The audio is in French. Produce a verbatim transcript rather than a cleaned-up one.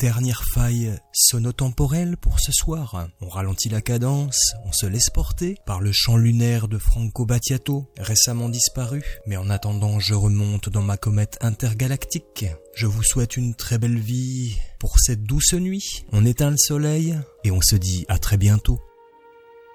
dernière faille sonotemporelle pour ce soir. On ralentit la cadence, on se laisse porter par le chant lunaire de Franco Battiato, récemment disparu. Mais en attendant, je remonte dans ma comète intergalactique. Je vous souhaite une très belle vie pour cette douce nuit. On éteint le soleil et on se dit à très bientôt.